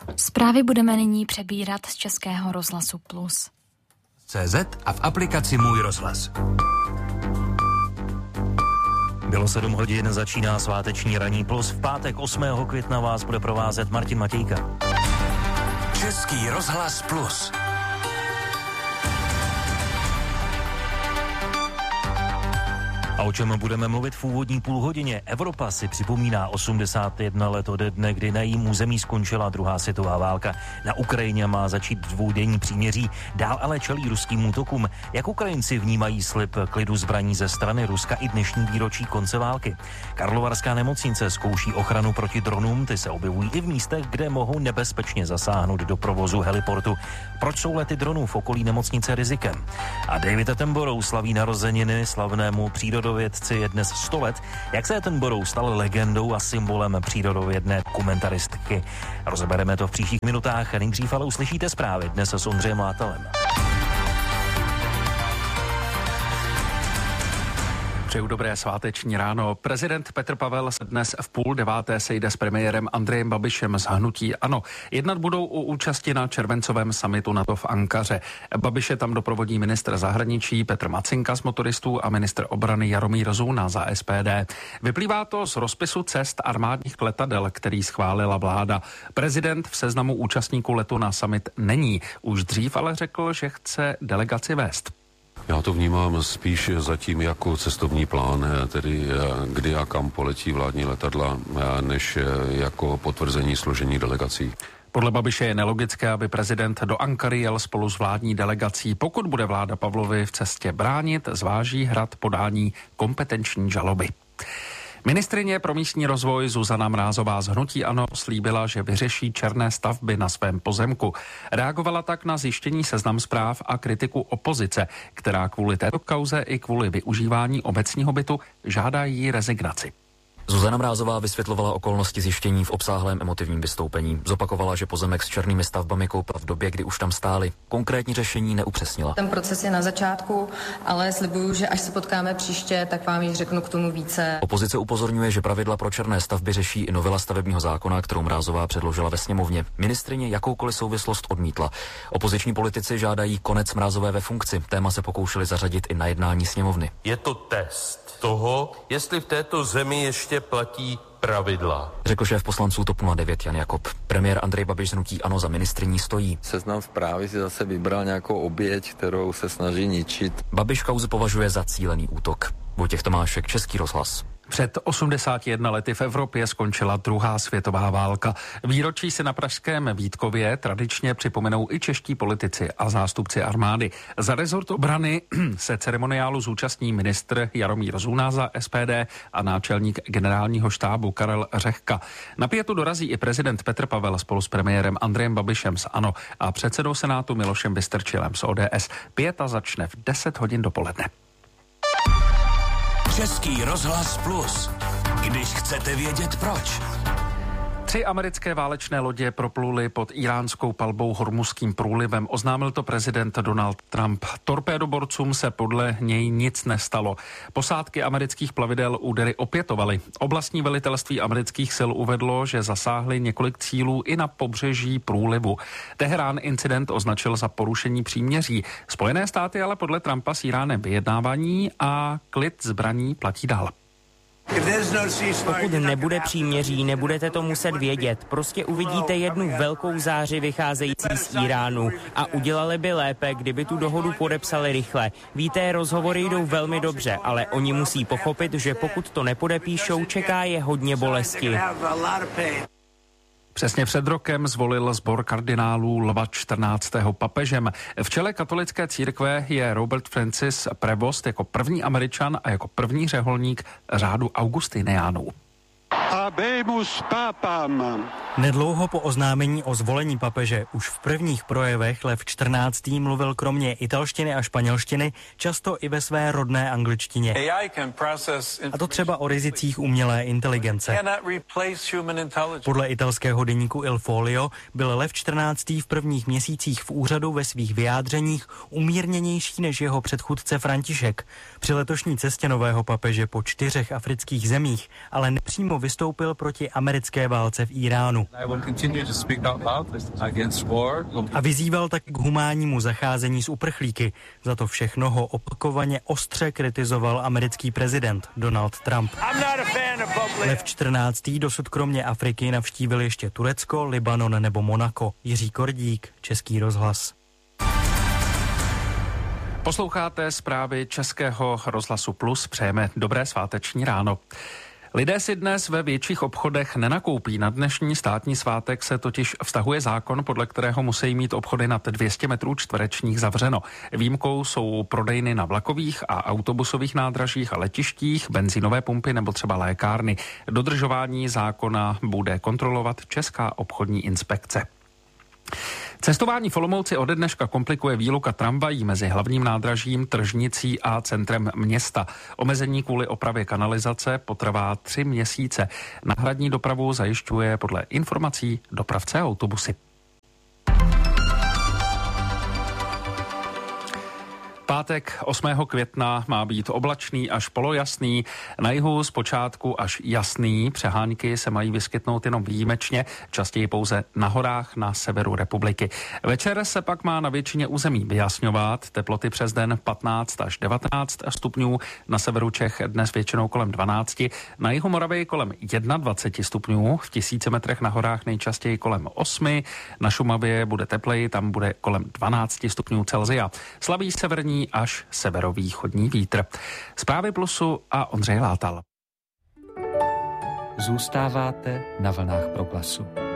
Zprávy budeme nyní přebírat z Českého rozhlasu Plus. CZ a v aplikaci Můj rozhlas. Bylo 7 hodin, začíná sváteční ranní Plus. V pátek 8. května vás bude provázet Martin Matějka. Český rozhlas Plus. A o čem budeme mluvit v úvodní půlhodině? Evropa si připomíná 81 let ode dne, kdy na jejím území skončila druhá světová válka. Na Ukrajině má začít dvoudenní příměří, dál ale čelí ruským útokům. Jak Ukrajinci vnímají slib klidu zbraní ze strany Ruska i dnešní výročí konce války? Karlovarská nemocnice zkouší ochranu proti dronům, ty se objevují i v místech, kde mohou nebezpečně zasáhnout do provozu heliportu. Proč jsou lety dronů v okolí nemocnice rizikem? A David Attenborough slaví narozeniny, slavnému přírodovědci je dnes 100 let. Jak se Attenborough stal legendou a symbolem přírodovědné dokumentaristky? Rozebereme to v příštích minutách. Nejdřív ale uslyšíte zprávy dnes s Ondřejem Látalem. Přeju dobré sváteční ráno. Prezident Petr Pavel se dnes v 8:30 sejde s premiérem Andrejem Babišem z hnutí ANO. Jednat budou o účasti na červencovém summitu NATO v Ankaře. Babiše tam doprovodí ministr zahraničí Petr Macinka z motoristů a ministr obrany Jaromír Zůna za SPD. Vyplývá to z rozpisu cest armádních letadel, který schválila vláda. Prezident v seznamu účastníků letu na summit není. Už dřív ale řekl, že chce delegaci vést. Já to vnímám spíš zatím jako cestovní plán, tedy kdy a kam poletí vládní letadla, než jako potvrzení složení delegací. Podle Babiše je nelogické, aby prezident do Ankary jel spolu s vládní delegací. Pokud bude vláda Pavlovy v cestě bránit, zváží Hrad podání kompetenční žaloby. Ministryně pro místní rozvoj Zuzana Mrázová z hnutí ANO slíbila, že vyřeší černé stavby na svém pozemku. Reagovala tak na zjištění Seznam Zpráv a kritiku opozice, která kvůli této kauze i kvůli využívání obecního bytu žádá její rezignaci. Zuzana Mrázová vysvětlovala okolnosti zjištění v obsáhlém emotivním vystoupení. Zopakovala, že pozemek s černými stavbami koupila v době, kdy už tam stály. Konkrétní řešení neupřesnila. Ten proces je na začátku, ale slibuju, že až se potkáme příště, tak vám již řeknu k tomu více. Opozice upozorňuje, že pravidla pro černé stavby řeší i novela stavebního zákona, kterou Mrázová předložila ve sněmovně. Ministryně jakoukoliv souvislost odmítla. Opoziční politici žádají konec Mrázové ve funkci. Téma se pokoušeli zařadit i na jednání sněmovny. Je to test toho, jestli v této zemi ještě platí pravidla, řekl šéf poslanců TOP 09 Jan Jakob. Premiér Andrej Babiš z hnutí ANO za ministryní stojí. Seznam Zprávy si zase vybral nějakou oběť, kterou se snaží ničit. Babiš kauzu považuje za cílený útok. Vojtěch Tomášek, Český rozhlas. Před 81 lety v Evropě skončila druhá světová válka. Výročí si na pražském Vítkově tradičně připomenou i čeští politici a zástupci armády. Za rezort obrany se ceremoniálu zúčastní ministr Jaromír Zůna za SPD a náčelník generálního štábu Karel Řehka. Na pietu dorazí i prezident Petr Pavel spolu s premiérem Andrejem Babišem z ANO a předsedou Senátu Milošem Vystrčilem z ODS. Pieta začne v 10 hodin dopoledne. Český rozhlas Plus. Když chcete vědět proč. 3 americké válečné lodě propluly pod iránskou palbou Hormuzským průlivem. Oznámil to prezident Donald Trump. Torpédoborcům se podle něj nic nestalo. Posádky amerických plavidel údery opětovaly. Oblastní velitelství amerických sil uvedlo, že zasáhly několik cílů i na pobřeží průlivu. Teherán incident označil za porušení příměří. Spojené státy ale podle Trumpa s Iránem vyjednávání a klid zbraní platí dál. Pokud nebude příměří, nebudete to muset vědět. Prostě uvidíte jednu velkou záři vycházející z Iránu a udělali by lépe, kdyby tu dohodu podepsali rychle. Víte, rozhovory jdou velmi dobře, ale oni musí pochopit, že pokud to nepodepíšou, čeká je hodně bolesti. Přesně před rokem zvolil sbor kardinálů Lva 14. papežem. V čele katolické církve je Robert Francis Prevost jako první Američan a jako první řeholník řádu Augustiniánů. Habemus papam. Nedlouho po oznámení o zvolení papeže už v prvních projevech Lev 14. mluvil kromě italštiny a španělštiny často i ve své rodné angličtině. A to třeba o rizicích umělé inteligence. Podle italského deníku Il Foglio byl Lev 14. v prvních měsících v úřadu ve svých vyjádřeních umírněnější než jeho předchůdce František. Při letošní cestě nového papeže po 4 afrických zemích ale nepřímo vystoupil vystoupil proti americké válce v Iránu. A vyzýval tak k humánnímu zacházení s uprchlíky. Za to všechno ho opakovaně ostře kritizoval americký prezident Donald Trump. Lev 14. dosud kromě Afriky navštívil ještě Turecko, Libanon nebo Monako. Jiří Kordík, Český rozhlas. Posloucháte zprávy Českého rozhlasu Plus, přejeme dobré sváteční ráno. Lidé si dnes ve větších obchodech nenakoupí. Na dnešní státní svátek se totiž vztahuje zákon, podle kterého musí mít obchody nad 200 metrů čtverečních zavřeno. Výjimkou jsou prodejny na vlakových a autobusových nádražích a letištích, benzínové pumpy nebo třeba lékárny. Dodržování zákona bude kontrolovat Česká obchodní inspekce. Cestování v Olomouci ode dneška komplikuje výluka tramvají mezi hlavním nádražím, tržnicí a centrem města. Omezení kvůli opravě kanalizace potrvá 3 měsíce. Náhradní dopravu zajišťuje podle informací dopravce autobusy. Pátek 8. května má být oblačný až polojasný, na jihu zpočátku až jasný, přehánky se mají vyskytnout jenom výjimečně, častěji pouze na horách na severu republiky. Večer se pak má na většině území vyjasňovat, teploty přes den 15 až 19 stupňů, na severu Čech dnes většinou kolem 12, na jihu Moravy kolem 21 stupňů, v 1000 metrech na horách nejčastěji kolem 8, na Šumavě bude tepleji, tam bude kolem 12 stupňů Celsia. Slabý severní až severovýchodní vítr. Zprávy Plusu a Ondřej Látal. Zůstáváte na vlnách Proglasu.